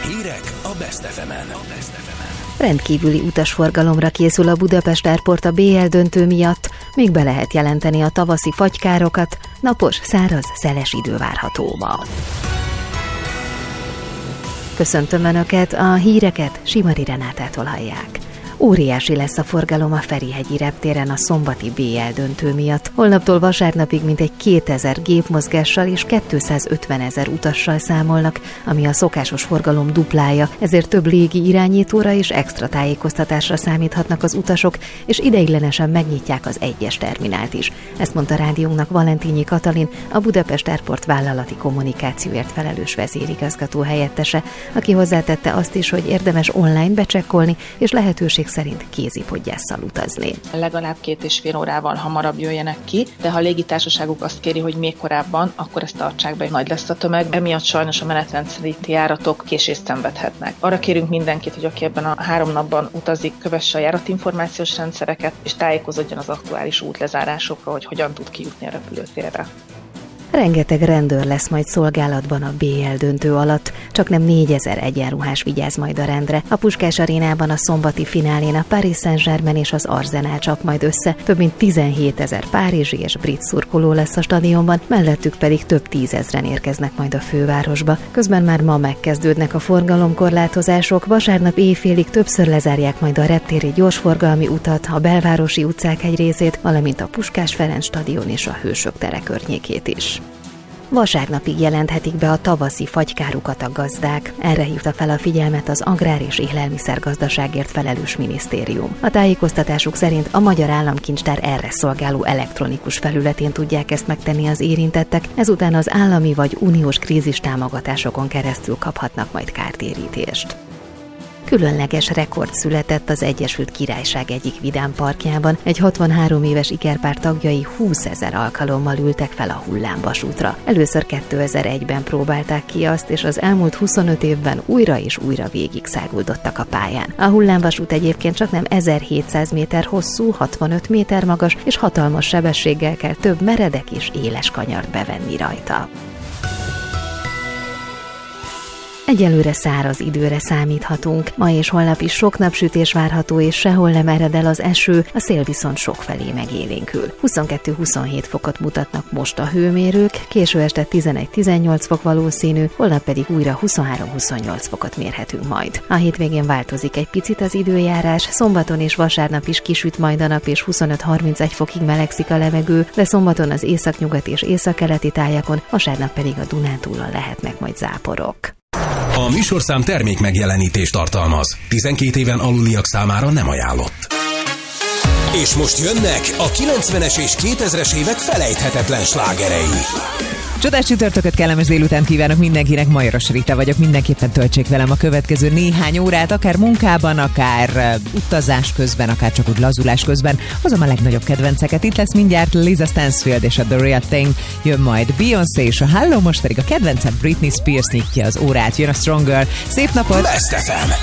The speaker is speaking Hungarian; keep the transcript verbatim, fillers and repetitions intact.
Hírek a Best ef emen. Rendkívüli utasforgalomra készül a Budapest Airport a bé el döntő miatt, még be lehet jelenteni a tavaszi fagykárokat, napos, száraz, szeles idő várható ma. Köszöntöm Önöket, a híreket Simari Renátától hallják. Óriási lesz a forgalom a Ferihegyi reptéren a szombati bé el döntő miatt. Holnaptól vasárnapig mintegy kétezer gépmozgással és kétszázötvenezer utassal számolnak, ami a szokásos forgalom duplája, ezért több légi irányítóra és extra tájékoztatásra számíthatnak az utasok, és ideiglenesen megnyitják az egyes terminált is. Ezt mondta rádiónknak Valentínyi Katalin, a Budapest Airport vállalati kommunikációért felelős vezérigazgató helyettese, aki hozzátette azt is, hogy érdemes online becsekkolni, és lehetőség szerint kézipodgyásszal utazni. Legalább két és fél órával hamarabb jöjjenek ki, de ha a légitársaságuk azt kéri, hogy még korábban, akkor ezt tartsák be, nagy lesz a tömeg. Emiatt sajnos a menetrend szerinti járatok késést szenvedhetnek. Arra kérünk mindenkit, hogy aki ebben a három napban utazik, kövesse a járatinformációs rendszereket, és tájékozódjon az aktuális útlezárásokról, hogy hogyan tud kijutni a repülőtérre. Rengeteg rendőr lesz majd szolgálatban a bé el döntő alatt, csak nem négyezer egyenruhás vigyáz majd a rendre. A Puskás arénában a szombati finálén a Paris Saint-Germain és az Arsenal csap majd össze, több mint tizenhétezer párizsi és brit szurkoló lesz a stadionban, mellettük pedig több tízezren érkeznek majd a fővárosba. Közben már ma megkezdődnek a forgalomkorlátozások, vasárnap éjfélig többször lezárják majd a reptéri gyorsforgalmi utat, a belvárosi utcák egy részét, valamint a Puskás Ferenc stadion és a Hősök tere környékét is. Vasárnapig jelenthetik be a tavaszi fagykárukat a gazdák. Erre hívta fel a figyelmet az Agrár- és Élelmiszergazdaságért felelős minisztérium. A tájékoztatásuk szerint a Magyar Államkincstár erre szolgáló elektronikus felületén tudják ezt megtenni az érintettek, ezután az állami vagy uniós krízistámogatásokon keresztül kaphatnak majd kártérítést. Különleges rekord született az Egyesült Királyság egyik vidámparkjában. Egy hatvanhárom éves ikerpár tagjai húszezer alkalommal ültek fel a hullámvasútra. Először kétezer-egyben próbálták ki azt, és az elmúlt huszonöt évben újra és újra végig száguldottak a pályán. A hullámvasút egyébként csaknem ezerhétszáz méter hosszú, hatvanöt méter magas, és hatalmas sebességgel kell több meredek és éles kanyart bevenni rajta. Egyelőre száraz időre számíthatunk. Ma és holnap is sok napsütés várható, és sehol nem ered el az eső, a szél viszont sokfelé megélénkül. huszonkettő-huszonhét fokot mutatnak most a hőmérők, késő este tizenegy-tizennyolc fok valószínű, holnap pedig újra huszonhárom-huszonnyolc fokot mérhetünk majd. A hétvégén változik egy picit az időjárás, szombaton és vasárnap is kisüt majd a nap, és huszonöt-harmincegy fokig melegszik a levegő, de szombaton az északnyugat és északkeleti tájakon, vasárnap pedig a Dunántúlon lehetnek majd záporok. A műsorszám termék megjelenítést tartalmaz. tizenkét éven aluliak számára nem ajánlott. És most jönnek a kilencvenes és kétezres évek felejthetetlen slágerei. Csodás csütörtököt, kellemes délután kívánok mindenkinek, Majoros Rita vagyok, mindenképpen töltsék velem a következő néhány órát, akár munkában, akár utazás közben, akár csak úgy lazulás közben, hozom a legnagyobb kedvenceket. Itt lesz mindjárt Lisa Stansfield és a The Real Thing, jön majd Beyoncé és a Hello, most pedig a kedvencem Britney Spears nyitja az órát, jön a Stronger. Szép napot! Best ef em.